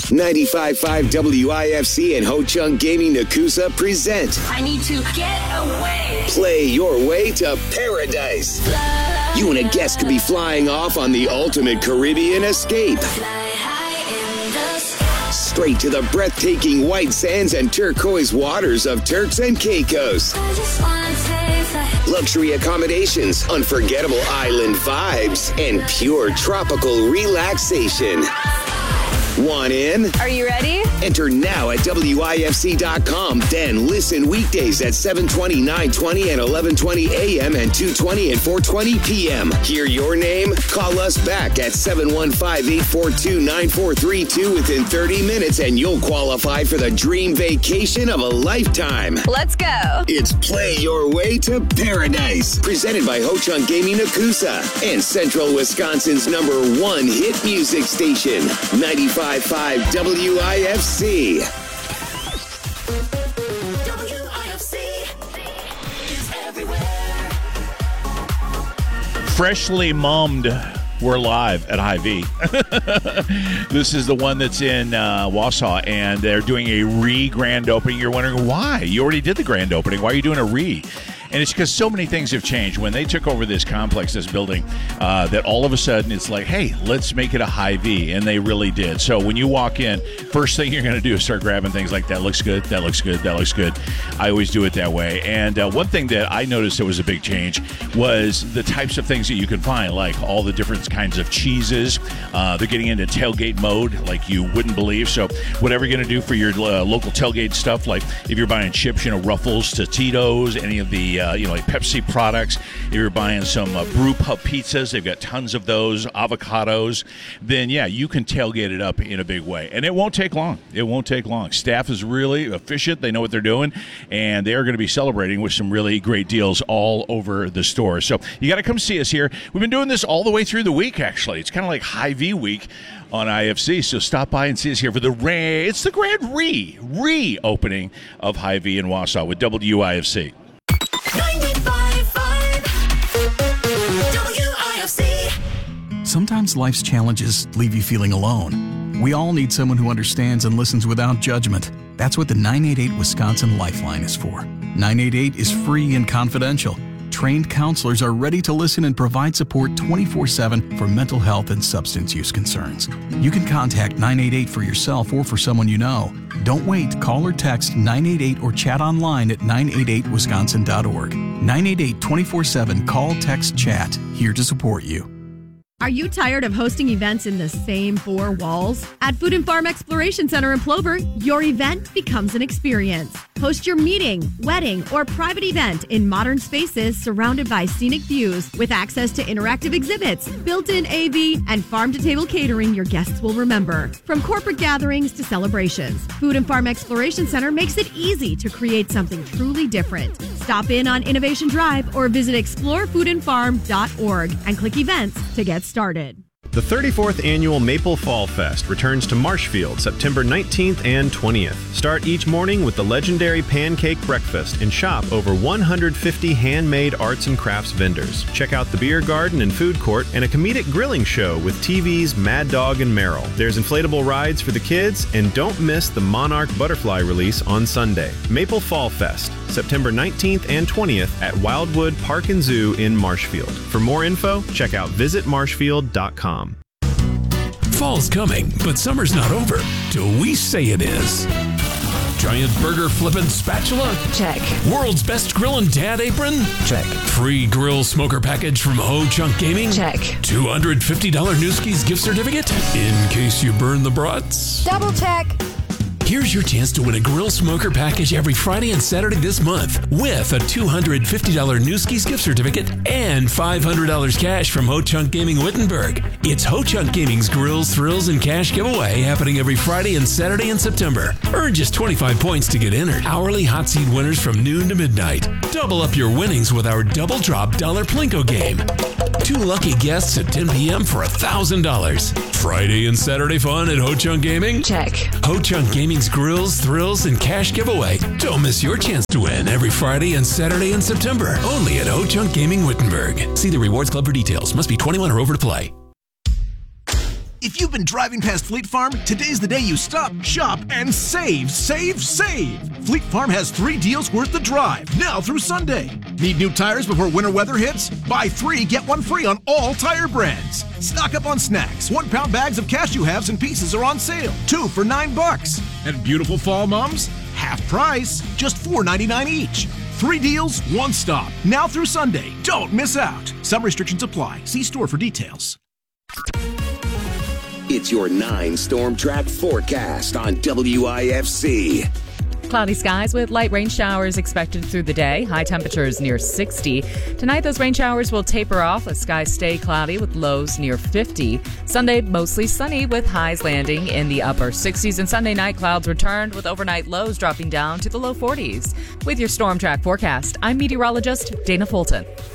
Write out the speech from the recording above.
95.5 WIFC and Ho Chunk Gaming Nakusa present I need to get away. Play your way to paradise. You and a guest could be flying off on the ultimate Caribbean escape. Straight to the breathtaking white sands and turquoise waters of Turks and Caicos. Luxury accommodations, unforgettable island vibes, and pure tropical relaxation. Want in? Are you ready? Enter now at WIFC.com. Then listen weekdays at 7:20, 9:20, and 11:20 a.m. and 2:20 and 4:20 p.m. Hear your name? Call us back at 715-842-9432 within 30 minutes and you'll qualify for the dream vacation of a lifetime. Let's go. It's Play Your Way to Paradise. Presented by Ho Chunk Gaming Nakusa and Central Wisconsin's #1 hit music station, 95.5 WIFC. WIFC is everywhere. Freshly mummed. We're live at Hy-Vee. This is the one that's in Wausau, and they're doing a re-grand opening. You're wondering why? You already did the grand opening. Why are you doing a re? And it's because so many things have changed. When they took over this complex, this building, that all of a sudden it's like, hey, let's make it a Hy-Vee. And they really did. So when you walk in, first thing you're going to do is start grabbing things like, that looks good, that looks good, that looks good. I always do it that way. And one thing that I noticed that was a big change was the types of things that you can find, like all the different kinds of cheeses. They're getting into tailgate mode like you wouldn't believe. So whatever you're going to do for your local tailgate stuff, like if you're buying chips, Ruffles, Tostitos, any of the like Pepsi products. If you're buying some Brew Pub pizzas, they've got tons of those, avocados, then yeah, you can tailgate it up in a big way. And it won't take long. It won't take long. Staff is really efficient. They know what they're doing, and they are going to be celebrating with some really great deals all over the store. So you got to come see us here. We've been doing this all the way through the week, actually. It's kind of like Hy-Vee week on IFC, so stop by and see us here for it's the grand reopening of Hy-Vee in Wausau with WIFC. 95.5 WIFC. Sometimes life's challenges leave you feeling alone. We all need someone who understands and listens without judgment. That's what the 988 Wisconsin Lifeline is for. 988 is free and confidential. Trained counselors are ready to listen and provide support 24/7 for mental health and substance use concerns. You can contact 988 for yourself or for someone you know. Don't wait. Call or text 988 or chat online at 988wisconsin.org. 988 24/7 call, text, chat. Here to support you. Are you tired of hosting events in the same four walls? At Food and Farm Exploration Center in Plover, your event becomes an experience. Host your meeting, wedding, or private event in modern spaces surrounded by scenic views with access to interactive exhibits, built-in AV, and farm-to-table catering your guests will remember. From corporate gatherings to celebrations, Food and Farm Exploration Center makes it easy to create something truly different. Stop in on Innovation Drive or visit explorefoodandfarm.org and click events to get started. The 34th Annual Maple Fall Fest returns to Marshfield September 19th and 20th. Start each morning with the legendary pancake breakfast and shop over 150 handmade arts and crafts vendors. Check out the beer garden and food court and a comedic grilling show with TV's Mad Dog and Merrill. There's inflatable rides for the kids, and don't miss the Monarch Butterfly release on Sunday. Maple Fall Fest, September 19th and 20th at Wildwood Park and Zoo in Marshfield. For more info, check out visitmarshfield.com. Fall's coming, but summer's not over till we say it is. Giant burger flippin' spatula? Check. World's best grillin' dad apron? Check. Free grill smoker package from Ho Chunk Gaming? Check. $250 Newski's gift certificate in case you burn the brats? Double check. Here's your chance to win a grill smoker package every Friday and Saturday this month with a $250 Newski's gift certificate and $500 cash from Ho Chunk Gaming Wittenberg. It's Ho Chunk Gaming's Grills, Thrills, and Cash giveaway happening every Friday and Saturday in September. Earn just 25 points to get entered. Hourly hot seat winners from noon to midnight. Double up your winnings with our Double Drop Dollar Plinko game. 2 lucky guests at 10 p.m. for $1,000. Friday and Saturday fun at Ho Chunk Gaming? Check. Ho Chunk Gaming's Grills, Thrills, and Cash giveaway. Don't miss your chance to win every Friday and Saturday in September. Only at Ho Chunk Gaming Wittenberg. See the Rewards Club for details. Must be 21 or over to play. If you've been driving past Fleet Farm, today's the day you stop, shop, and save, save, save. Fleet Farm has 3 deals worth the drive, now through Sunday. Need new tires before winter weather hits? Buy 3, get 1 free on all tire brands. Stock up on snacks. 1-pound bags of cashew halves and pieces are on sale. 2 for $9. And beautiful fall mums? Half price, just $4.99 each. 3 deals, 1 stop. Now through Sunday. Don't miss out. Some restrictions apply. See store for details. It's your 9 Storm Track forecast on WIFC. Cloudy skies with light rain showers expected through the day. High temperatures near 60. Tonight, those rain showers will taper off as skies stay cloudy with lows near 50. Sunday, mostly sunny with highs landing in the upper 60s. And Sunday night, clouds returned with overnight lows dropping down to the low 40s. With your Storm Track forecast, I'm meteorologist Dana Fulton.